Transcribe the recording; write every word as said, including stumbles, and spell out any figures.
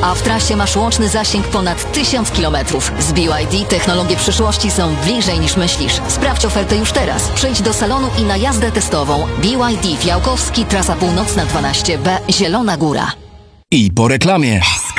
a w trasie masz łączny zasięg ponad tysiąc kilometrów. Z B Y D technologie przyszłości są bliżej niż myślisz. Sprawdź ofertę już teraz. Przyjdź do salonu i na jazdę testową. B Y D Fiałkowski, trasa północna dwanaście B, Zielona Góra. I po reklamie.